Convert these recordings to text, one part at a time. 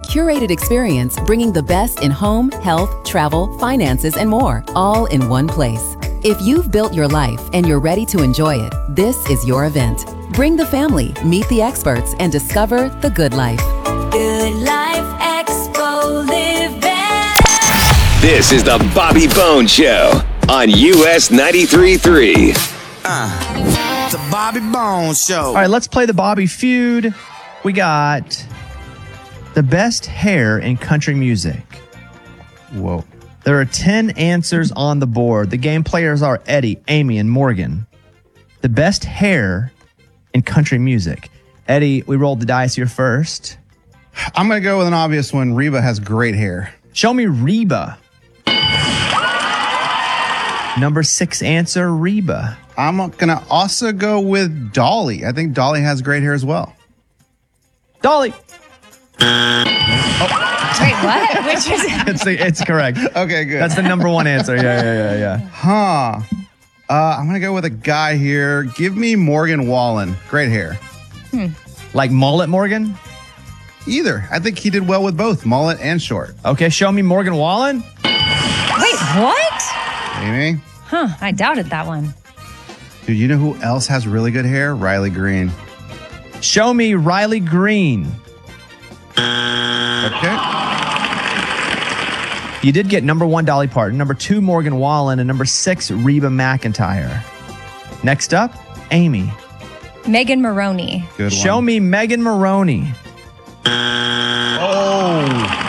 curated experience bringing the best in home, health, travel, finances, and more, all in one place. If you've built your life and you're ready to enjoy it, this is your event. Bring the family, meet the experts, and discover the good life. Good Life Expo, live better. This is the Bobby Bones Show on US 93.3. The Bobby Bones Show. All right, let's play the Bobby Feud. We got the best hair in country music. Whoa. There are 10 answers on the board. The game players are Eddie, Amy, and Morgan. The best hair in country music. Eddie, we rolled the dice here first. I'm going to go with an obvious one. Reba has great hair. Show me Reba. Number 6 answer, Reba. I'm going to also go with Dolly. I think Dolly has great hair as well. Dolly. Wait, what? Which is it? It's correct. Okay, good. That's the number 1 answer. Yeah. Huh. I'm going to go with a guy here. Give me Morgan Wallen. Great hair. Like mullet Morgan? Either. I think he did well with both mullet and short. Okay, show me Morgan Wallen. Wait, what? Amy? Huh, I doubted that one. Dude, you know who else has really good hair? Riley Green. Show me Riley Green. Okay. You did get number 1, Dolly Parton, number 2, Morgan Wallen, and number 6, Reba McEntire. Next up, Amy. Megan Maroney. Good one. Show me Megan Maroney. Oh.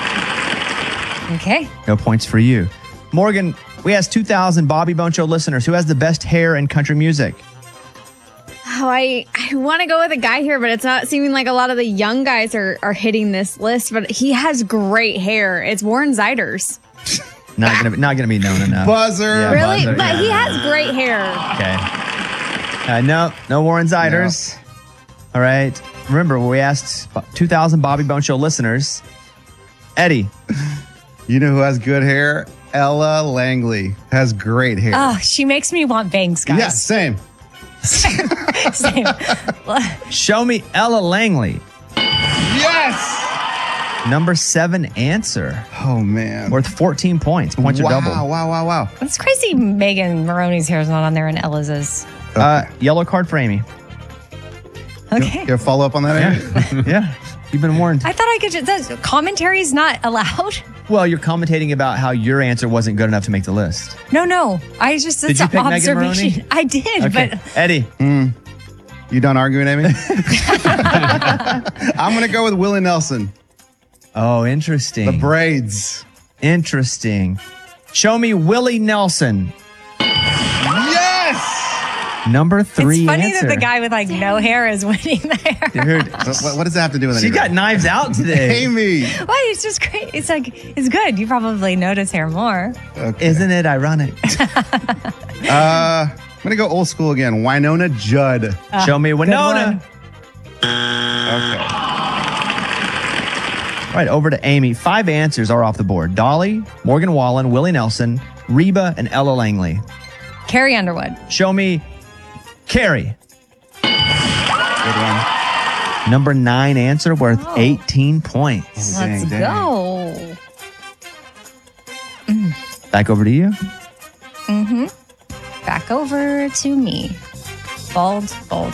Okay. No points for you. Morgan, we asked 2,000 Bobby Bone Show listeners who has the best hair in country music. Oh, I want to go with a guy here, but it's not seeming like a lot of the young guys are hitting this list. But he has great hair. It's Warren Zeiders. Not gonna be known enough. Buzzer. Yeah, Really? buzzer, But yeah. he has great hair. Okay. No Warren Zeiders. No. All right. Remember, we asked 2,000 Bobby Bone Show listeners. Eddie. You know who has good hair? Ella Langley has great hair. Oh, she makes me want bangs, guys. Yeah, same. Same. Show me Ella Langley. Yes! Number 7 answer. Oh, man. Worth 14 points. Points are doubled. Wow. It's crazy Megan Maroney's hair is not on there and Ella's is. Yellow card for Amy. Okay. You have follow up on that, Amy? Yeah. You've been warned. I thought I could just... Commentary is not allowed? Well, you're commentating about how your answer wasn't good enough to make the list. No. I just... Did you pick Megan Maroney? I did, Okay. but... Eddie. You done arguing, Amy? I'm going to go with Willie Nelson. Oh, interesting. The braids. Interesting. Show me Willie Nelson. Yes! Number 3 It's funny answer. that the guy with like no hair is winning there. Dude, What does that have to do with she anything? got knives out today. Amy. Why? It's just great. It's like, it's good. You probably notice hair more. Okay. Isn't it ironic? I'm going to go old school again. Winona Judd. Show me Winona. Okay. All right, over to Amy. 5 answers are off the board. Dolly, Morgan Wallen, Willie Nelson, Reba, and Ella Langley. Carrie Underwood. Show me Carrie. Good one. Number 9 answer worth 18 points. Let's Dang. go. Back over to you. Back over to me. Bold.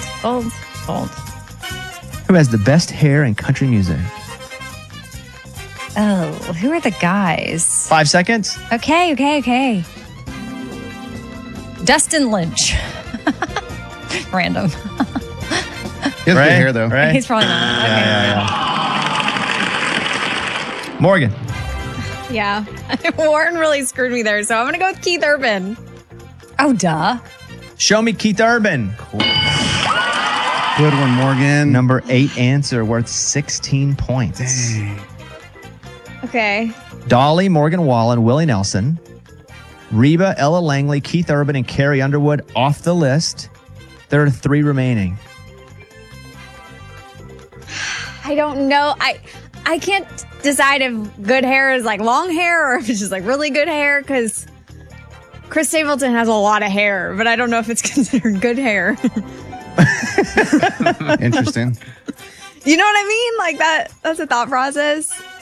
Who has the best hair in country music? Oh, who are the guys? 5 seconds. Okay. Dustin Lynch. Random. He has good hair, though. Right? He's probably not. Okay. Yeah. Morgan. Yeah. Warren really screwed me there, so I'm going to go with Keith Urban. Oh, duh. Show me Keith Urban. Good one, Morgan. Number 8 answer worth 16 points. Dang. Okay. Dolly, Morgan Wallen, Willie Nelson, Reba, Ella Langley, Keith Urban, and Carrie Underwood off the list. There are 3 remaining. I don't know. I can't decide if good hair is like long hair or if it's just like really good hair because Chris Stapleton has a lot of hair, but I don't know if it's considered good hair. Interesting. You know what I mean? Like that's a thought process.